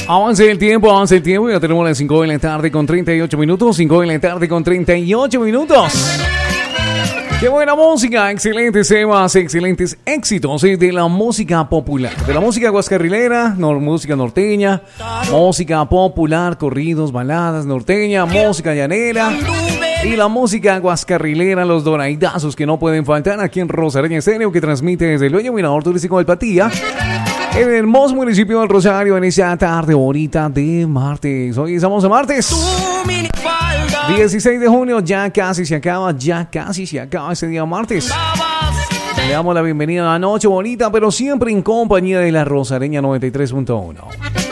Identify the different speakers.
Speaker 1: Avance el tiempo, ya tenemos las 5 de la tarde con 38 minutos, 5 de la tarde con 38 minutos. ¡Qué buena música! Excelentes temas, excelentes éxitos de la música popular, de la música guascarrilera, música norteña, música popular, corridos, baladas norteña, música llanera y la música guascarrilera, los doraidazos que no pueden faltar aquí en Rosareña Estéreo, que transmite desde el bello mirador turístico del Patía, en el hermoso municipio del Rosario, en esa tarde bonita de martes. Hoy estamos a martes 16 de junio, ya casi se acaba este día martes. Le damos la bienvenida a la noche bonita, pero siempre en compañía de la Rosareña 93.1.